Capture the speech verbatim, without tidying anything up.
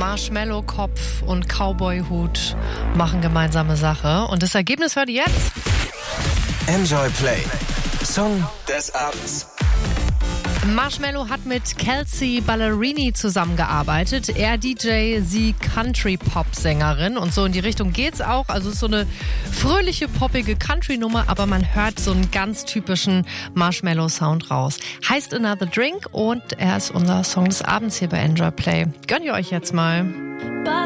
Marshmallow-Kopf und Cowboy-Hut machen gemeinsame Sache. Und das Ergebnis hört ihr jetzt. Enjoy Play. Song des Abends. Marshmallow hat mit Kelsea Ballerini zusammengearbeitet. Er D J, sie Country-Pop-Sängerin. Und so in die Richtung geht's auch. Also es ist so eine fröhliche, poppige Country-Nummer, aber man hört so einen ganz typischen Marshmallow-Sound raus. Heißt Another Drink und er ist unser Song des Abends hier bei Enjoy Play. Gönnt ihr euch jetzt mal.